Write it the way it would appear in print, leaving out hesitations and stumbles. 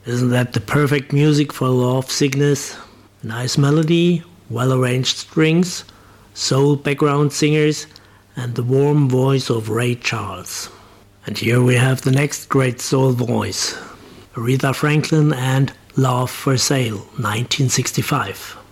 Isn't that the perfect music for love sickness? Nice melody, well-arranged strings, soul background singers, and the warm voice of Ray Charles. And here we have the next great soul voice, Aretha Franklin and Love for Sale, 1965.